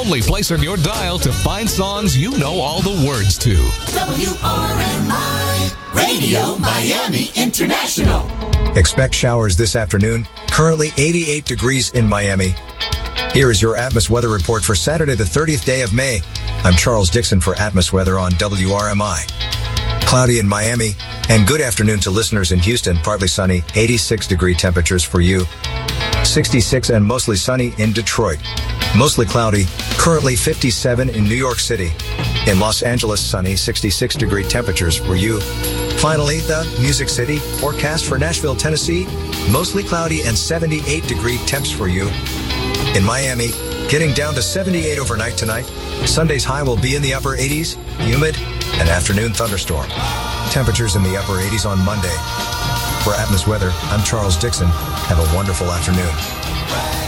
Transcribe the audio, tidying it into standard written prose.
only place on your dial to find songs you know all the words to. WRMI Radio Miami International. Expect showers this afternoon. Currently 88 degrees in Miami. Here is your Atmos weather report for Saturday, the 30th day of May. I'm Charles Dixon for Atmos Weather on WRMI. Cloudy in Miami, and good afternoon to listeners in Houston. Partly sunny, 86-degree temperatures for you. 66 and mostly sunny in Detroit. Mostly cloudy, currently 57 in New York City. In Los Angeles, sunny, 66-degree temperatures for you. Finally, the Music City forecast for Nashville, Tennessee, mostly cloudy and 78-degree temps for you. In Miami, getting down to 78 overnight tonight. Sunday's high will be in the upper 80s, humid, and afternoon thunderstorm. Temperatures in the upper 80s on Monday. For Atmos Weather, I'm Charles Dixon. Have a wonderful afternoon.